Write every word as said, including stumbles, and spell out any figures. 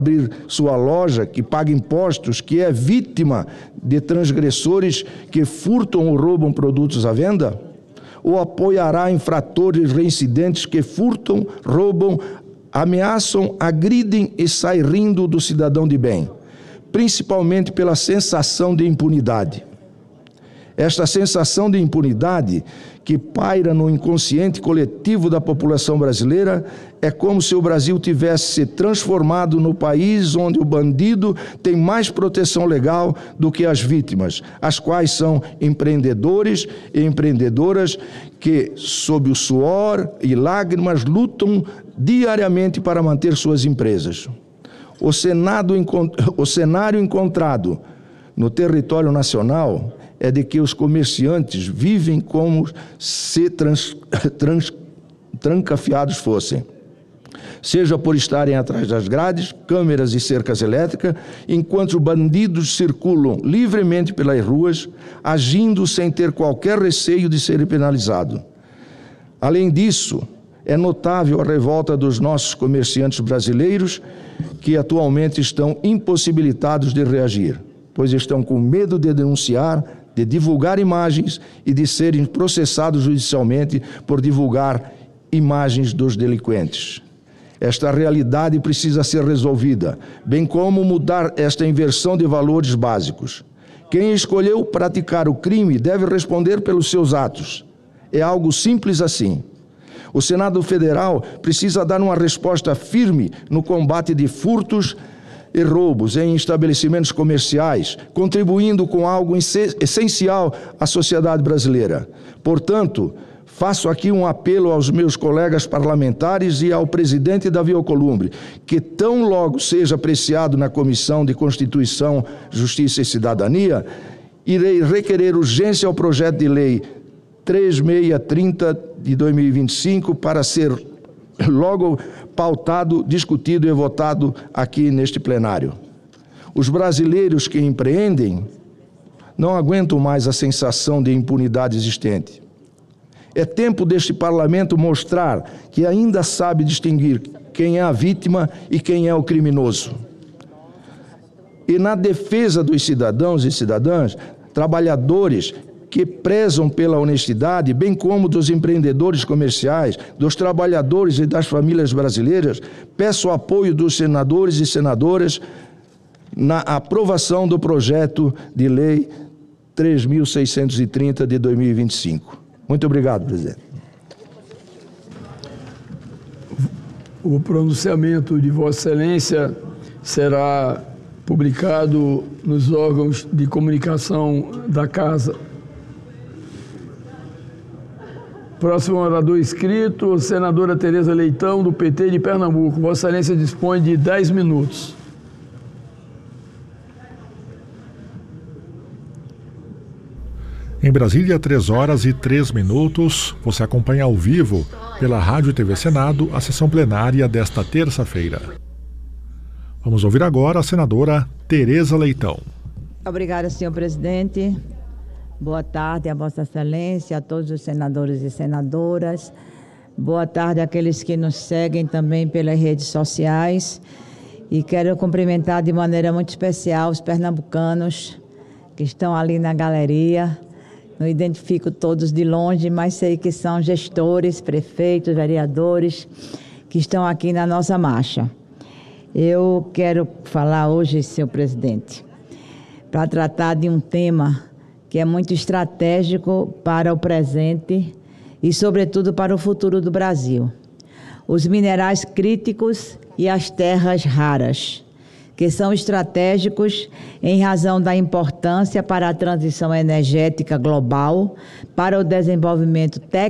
abrir sua loja, que paga impostos, que é vítima de transgressores que furtam ou roubam produtos à venda? Ou apoiará infratores reincidentes que furtam, roubam, ameaçam, agridem e saem rindo do cidadão de bem, principalmente pela sensação de impunidade? Esta sensação de impunidade que paira no inconsciente coletivo da população brasileira é como se o Brasil tivesse se transformado no país onde o bandido tem mais proteção legal do que as vítimas, as quais são empreendedores e empreendedoras que, sob o suor e lágrimas, lutam diariamente para manter suas empresas. O Senado, o cenário encontrado no território nacional é de que os comerciantes vivem como se trans, trans, trancafiados fossem, seja por estarem atrás das grades, câmeras e cercas elétricas, enquanto os bandidos circulam livremente pelas ruas, agindo sem ter qualquer receio de serem penalizados. Além disso, é notável a revolta dos nossos comerciantes brasileiros, que atualmente estão impossibilitados de reagir, pois estão com medo de denunciar, de divulgar imagens e de serem processados judicialmente por divulgar imagens dos delinquentes. Esta realidade precisa ser resolvida, bem como mudar esta inversão de valores básicos. Quem escolheu praticar o crime deve responder pelos seus atos. É algo simples assim. O Senado Federal precisa dar uma resposta firme no combate de furtos e roubos em estabelecimentos comerciais, contribuindo com algo essencial à sociedade brasileira. Portanto, faço aqui um apelo aos meus colegas parlamentares e ao presidente Davi Alcolumbre, que tão logo seja apreciado na Comissão de Constituição, Justiça e Cidadania, irei requerer urgência ao projeto de lei três mil seiscentos e trinta de dois mil e vinte e cinco para ser logo pautado, discutido e votado aqui neste plenário. Os brasileiros que empreendem não aguentam mais a sensação de impunidade existente. É tempo deste parlamento mostrar que ainda sabe distinguir quem é a vítima e quem é o criminoso. E na defesa dos cidadãos e cidadãs, trabalhadores que prezam pela honestidade, bem como dos empreendedores comerciais, dos trabalhadores e das famílias brasileiras, peço o apoio dos senadores e senadoras na aprovação do projeto de lei três mil seiscentos e trinta de dois mil e vinte e cinco. Muito obrigado, presidente. O pronunciamento de Vossa Excelência será publicado nos órgãos de comunicação da Casa. Próximo orador inscrito, senadora Tereza Leitão, do P T de Pernambuco. Vossa Excelência dispõe de dez minutos. Em Brasília, três horas e três minutos. Você acompanha ao vivo, pela Rádio e T V Senado, a sessão plenária desta terça-feira. Vamos ouvir agora a senadora Tereza Leitão. Obrigada, senhor presidente. Boa tarde a Vossa Excelência, a todos os senadores e senadoras. Boa tarde àqueles que nos seguem também pelas redes sociais. E quero cumprimentar de maneira muito especial os pernambucanos que estão ali na galeria. Não identifico todos de longe, mas sei que são gestores, prefeitos, vereadores que estão aqui na nossa marcha. Eu quero falar hoje, senhor presidente, para tratar de um tema que é muito estratégico para o presente e, sobretudo, para o futuro do Brasil. Os minerais críticos e as terras raras, que são estratégicos em razão da importância para a transição energética global, para o desenvolvimento técnico